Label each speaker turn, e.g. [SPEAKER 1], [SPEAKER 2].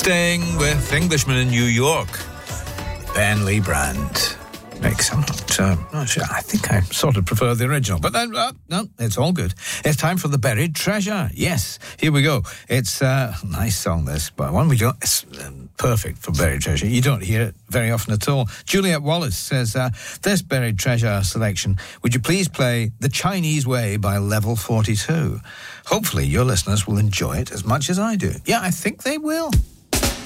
[SPEAKER 1] Staying with Englishman in New York, Ben Lee Brand. I'm not sure. I think I sort of prefer the original, but then, no, it's all good. It's time for The Buried Treasure. Yes, here we go. It's a nice song, this, but one we don't. It's perfect for Buried Treasure. You don't hear it very often at all. Juliet Wallace says, this Buried Treasure selection, would you please play The Chinese Way by Level 42? Hopefully your listeners will enjoy it as much as I do. Yeah, I think they will.